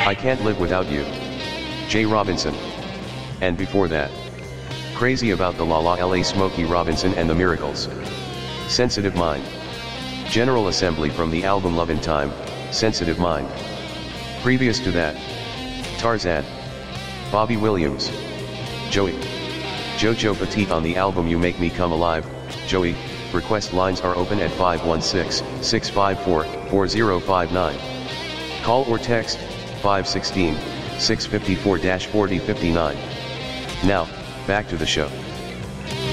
I Can't Live Without You. Jay Robinson. And before that, Crazy About the La La La Smokey Robinson and the Miracles. Sensitive Mind. General Assembly from the album Love in Time, Sensitive Mind. Previous to that, Tarzan. Bobby Williams. Joey. Jojo Petit on the album You Make Me Come Alive, Joey. Request lines are open at 516-654-4059. Call or text, 516-654-4059. Now, back to the show.